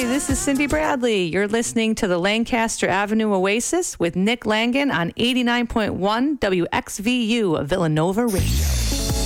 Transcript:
Hi, this is Cindy Bradley. You're listening to the Lancaster Avenue Oasis with Nick Langan on 89.1 WXVU Villanova Radio.